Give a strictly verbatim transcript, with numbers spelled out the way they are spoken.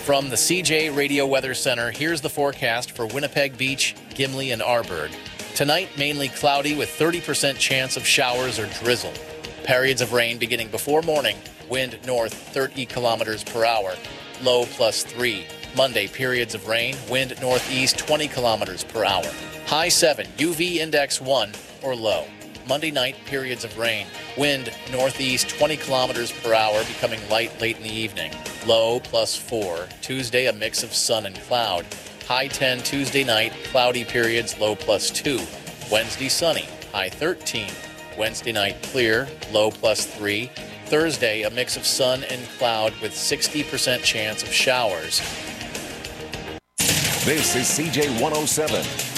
From the C J Radio Weather Center, here's the forecast for Winnipeg Beach, Gimli, and Arborg. Tonight, mainly cloudy with thirty percent chance of showers or drizzle. Periods of rain beginning before morning. Wind north thirty kilometers per hour. Low plus three. Monday, periods of rain. Wind northeast twenty kilometers per hour. High seven. U V index one or low. Monday night, periods of rain. Wind northeast twenty kilometers per hour, becoming light late in the evening. Low plus four. Tuesday, a mix of sun and cloud. High ten Tuesday night, cloudy periods, low plus two. Wednesday, sunny. High thirteen. Wednesday night, clear, low plus three. Thursday, a mix of sun and cloud with sixty percent chance of showers. This is C J one oh seven.